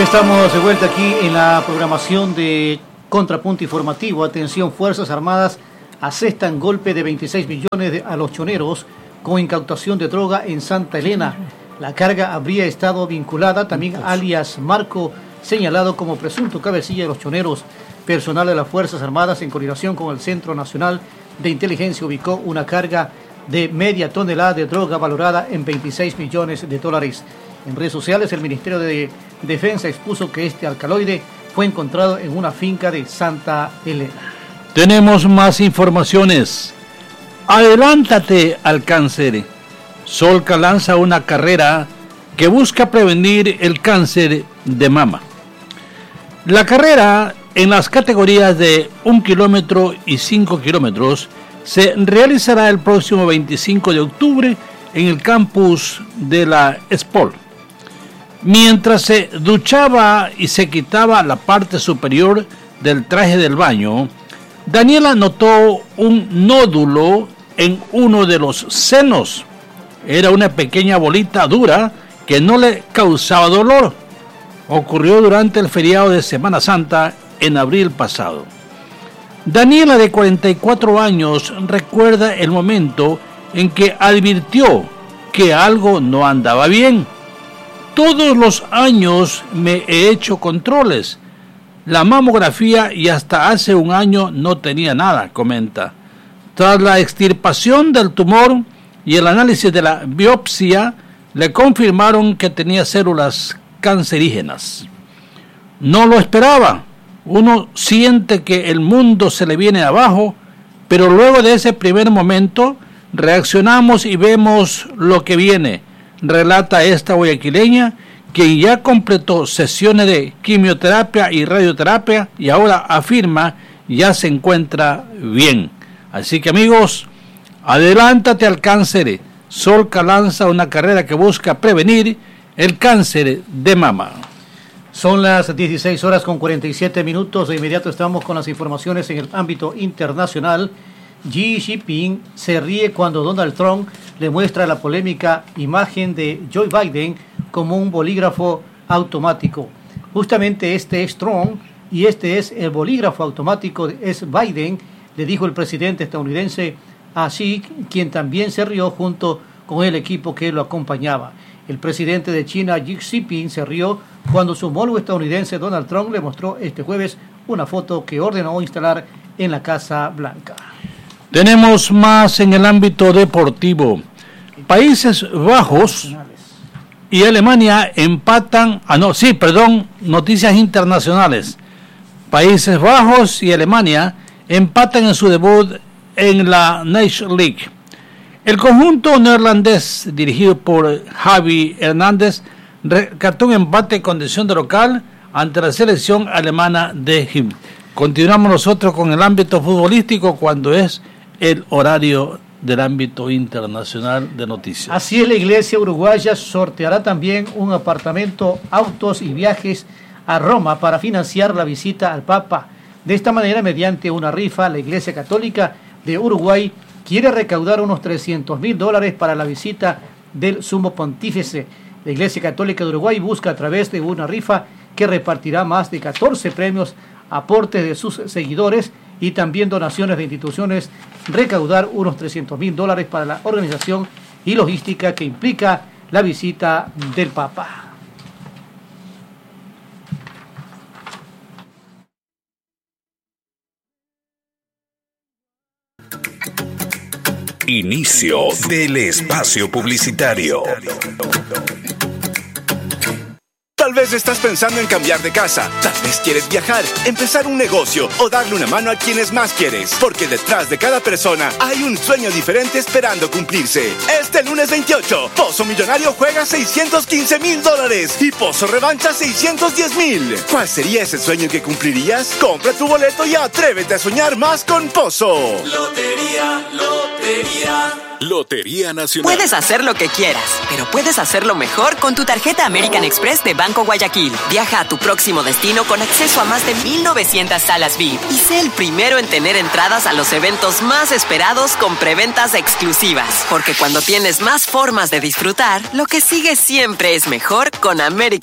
Estamos de vuelta aquí en la programación de Contrapunto Informativo. Atención, Fuerzas Armadas asestan golpe de 26 millones a los choneros con incautación de droga en Santa Elena. La carga habría estado vinculada también a alias Marco, señalado como presunto cabecilla de los choneros. Personal de las Fuerzas Armadas, en coordinación con el Centro Nacional de Inteligencia, ubicó una carga de media tonelada de droga valorada en 26 millones de dólares. En redes sociales, el Ministerio de Defensa expuso que este alcaloide fue encontrado en una finca de Santa Elena. Tenemos más informaciones. Adelántate al cáncer. Solca lanza una carrera que busca prevenir el cáncer de mama. La carrera en las categorías de 1 kilómetro y 5 kilómetros se realizará el próximo 25 de octubre en el campus de la SPOL. Mientras se duchaba y se quitaba la parte superior del traje del baño, Daniela notó un nódulo en uno de los senos. Era una pequeña bolita dura que no le causaba dolor. Ocurrió durante el feriado de Semana Santa en abril pasado. Daniela, de 44 años, recuerda el momento en que advirtió que algo no andaba bien. Todos los años me he hecho controles, la mamografía, y hasta hace un año no tenía nada, comenta. Tras la extirpación del tumor y el análisis de la biopsia, le confirmaron que tenía células cancerígenas. No lo esperaba. Uno siente que el mundo se le viene abajo, pero luego de ese primer momento reaccionamos y vemos lo que viene, relata esta guayaquileña, quien ya completó sesiones de quimioterapia y radioterapia y ahora afirma ya se encuentra bien. Así que, amigos, adelántate al cáncer. Solca lanza una carrera que busca prevenir el cáncer de mama. Son las 16 horas con 47 minutos. De inmediato estamos con las informaciones en el ámbito internacional. Xi Jinping se ríe cuando Donald Trump le muestra la polémica imagen de Joe Biden como un bolígrafo automático. Justamente este es Trump y este es el bolígrafo automático, es Biden, le dijo el presidente estadounidense a Xi, quien también se rió junto con el equipo que lo acompañaba. El presidente de China, Xi Jinping, se rió cuando su homólogo estadounidense Donald Trump le mostró este jueves una foto que ordenó instalar en la Casa Blanca. Tenemos más en el ámbito deportivo. Países Bajos y Alemania empatan, noticias internacionales. Países Bajos y Alemania empatan en su debut en la Nations League. El conjunto neerlandés, dirigido por Javi Hernández, rescató un empate en condición de local ante la selección alemana de Egipto. Continuamos nosotros con el ámbito futbolístico cuando es el horario del ámbito internacional de noticias. Así es, la Iglesia Uruguaya sorteará también un apartamento, autos y viajes a Roma para financiar la visita al Papa. De esta manera, mediante una rifa, la Iglesia Católica de Uruguay quiere recaudar unos $300,000 para la visita del Sumo Pontífice. La Iglesia Católica de Uruguay busca, a través de una rifa que repartirá más de 14 premios, aportes de sus seguidores y también donaciones de instituciones, recaudar unos $300,000 para la organización y logística que implica la visita del Papa. Inicio del espacio publicitario. Tal vez estás pensando en cambiar de casa, tal vez quieres viajar, empezar un negocio o darle una mano a quienes más quieres, porque detrás de cada persona hay un sueño diferente esperando cumplirse. Este lunes 28, Pozo Millonario juega $615,000 y Pozo Revancha $610,000. ¿Cuál sería ese sueño que cumplirías? Compra tu boleto y atrévete a soñar más con Pozo. Lotería Nacional. Puedes hacer lo que quieras, pero puedes hacerlo mejor con tu tarjeta American Express de Banco Guayaquil. Viaja a tu próximo destino con acceso a más de 1,900 salas VIP y sé el primero en tener entradas a los eventos más esperados con preventas exclusivas. Porque cuando tienes más formas de disfrutar, lo que sigue siempre es mejor con American